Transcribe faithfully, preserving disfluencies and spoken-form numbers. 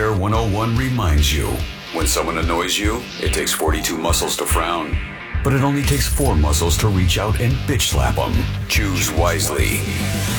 Care one oh one reminds you, when someone annoys you, it takes forty-two muscles to frown. But it only takes four muscles to reach out and bitch slap them. Choose wisely.